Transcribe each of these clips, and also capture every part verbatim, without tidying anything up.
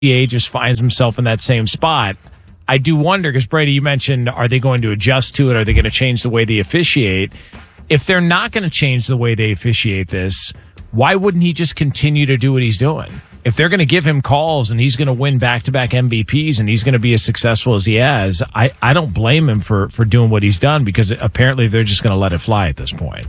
A just finds himself in that same spot. I do wonder, because Brady, you mentioned, are they going to adjust to it? Are they going to change the way they officiate? If they're not going to change the way they officiate this, why wouldn't he just continue to do what he's doing? If they're going to give him calls and he's going to win back-to-back M V Ps and he's going to be as successful as he has, I, I don't blame him for, for doing what he's done, because apparently they're just going to let it fly at this point.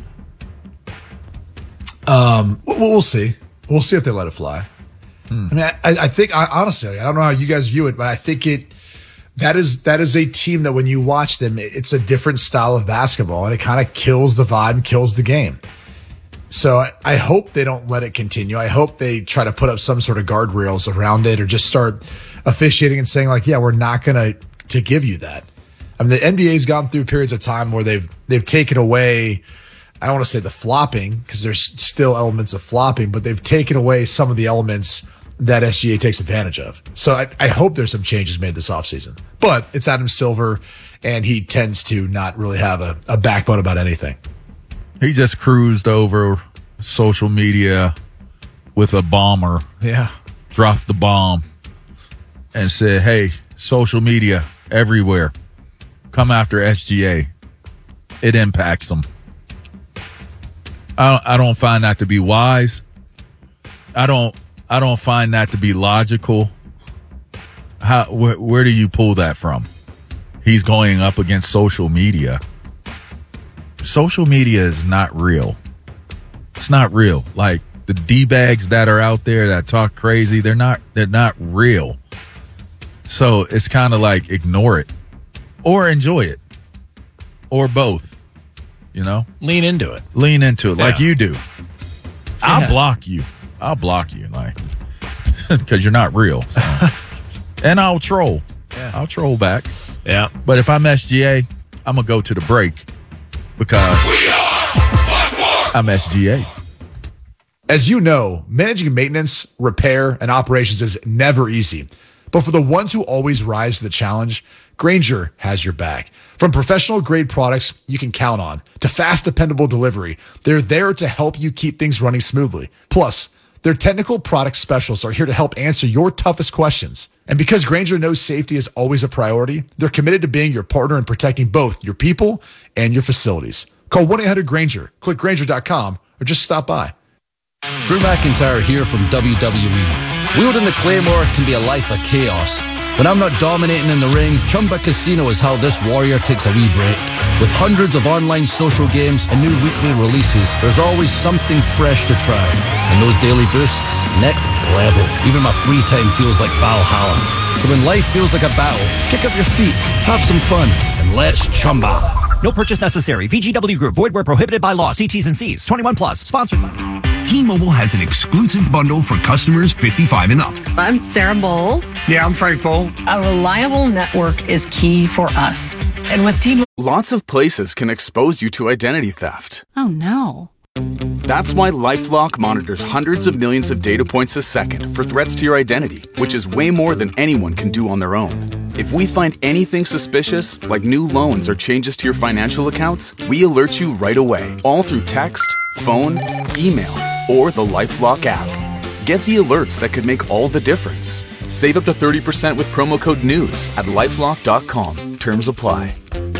Um, we'll, we'll see. We'll see if they let it fly. Hmm. I mean, I, I think, I, honestly, I don't know how you guys view it, but I think it that is that is a team that when you watch them, it's a different style of basketball, and it kind of kills the vibe, kills the game. So I, I hope they don't let it continue. I hope they try to put up some sort of guardrails around it, or just start officiating and saying like, yeah, we're not going to to give you that. I mean, the N B A's gone through periods of time where they've they've taken away, I don't want to say the flopping, because there's still elements of flopping, but they've taken away some of the elements that S G A takes advantage of. So I, I hope there's some changes made this offseason. But it's Adam Silver, and he tends to not really have a, a backbone about anything. He just cruised over social media with a bomber. Yeah. Dropped the bomb and said, hey, social media everywhere, come after S G A. It impacts them. I don't, I don't find that to be wise. I don't I don't find that to be logical. How wh- where do you pull that from? He's going up against social media. Social media is not real. It's not real. Like the D-bags that are out there that talk crazy, they're not they're not real. So it's kind of like ignore it or enjoy it or both. You know? Lean into it. Lean into it, yeah. Like you do. I'll Yeah. block you. I'll block you, like, because you're not real. So. And I'll troll. Yeah. I'll troll back. Yeah. But if I'm S G A, I'm going to go to the break because I'm S G A. As you know, managing maintenance, repair, and operations is never easy. But for the ones who always rise to the challenge, Grainger has your back. From professional-grade products you can count on to fast, dependable delivery, they're there to help you keep things running smoothly. Plus, their technical product specialists are here to help answer your toughest questions. And because Grainger knows safety is always a priority, they're committed to being your partner in protecting both your people and your facilities. Call one eight hundred Grainger, click Grainger dot com, or just stop by. Drew McIntyre here from W W E. Wielding the Claymore can be a life of chaos. When I'm not dominating in the ring, Chumba Casino is how this warrior takes a wee break. With hundreds of online social games and new weekly releases, there's always something fresh to try. And those daily boosts, next level. Even my free time feels like Valhalla. So when life feels like a battle, kick up your feet, have some fun, and let's chumba. No purchase necessary. V G W Group. Void where prohibited by law. See T's and C's. twenty-one plus. Sponsored by... T-Mobile has an exclusive bundle for customers fifty-five and up. I'm Sarah Bowl. Yeah, I'm Frank Bowl. A reliable network is key for us. And with T-Mobile... Lots of places can expose you to identity theft. Oh, no. That's why LifeLock monitors hundreds of millions of data points a second for threats to your identity, which is way more than anyone can do on their own. If we find anything suspicious, like new loans or changes to your financial accounts, we alert you right away, all through text, phone, email, or the LifeLock app. Get the alerts that could make all the difference. Save up to thirty percent with promo code NEWS at lifelock dot com. Terms apply.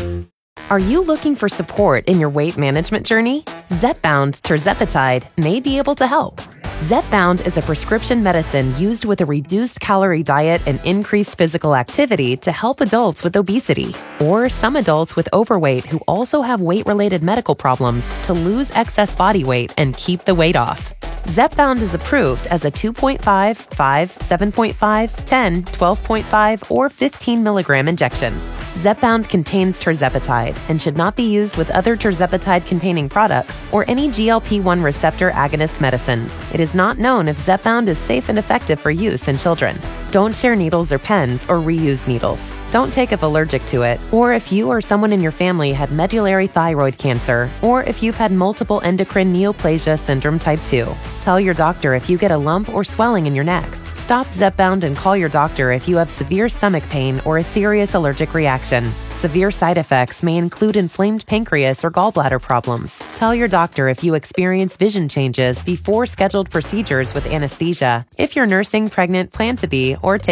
Are you looking for support in your weight management journey? Zepbound tirzepatide may be able to help. Zepbound is a prescription medicine used with a reduced calorie diet and increased physical activity to help adults with obesity or some adults with overweight who also have weight-related medical problems to lose excess body weight and keep the weight off. Zepbound is approved as a two point five, five, seven point five, ten, twelve point five, or fifteen milligram injection. Zepbound contains tirzepatide and should not be used with other tirzepatide-containing products or any G L P one receptor agonist medicines. It is not known if Zepbound is safe and effective for use in children. Don't share needles or pens or reuse needles. Don't take if allergic to it, or if you or someone in your family had medullary thyroid cancer, or if you've had multiple endocrine neoplasia syndrome type two. Tell your doctor if you get a lump or swelling in your neck. Stop Zepbound and call your doctor if you have severe stomach pain or a serious allergic reaction. severe side effects may include inflamed pancreas or gallbladder problems. Tell your doctor if you experience vision changes before scheduled procedures with anesthesia. If you're nursing, pregnant, plan to be, or take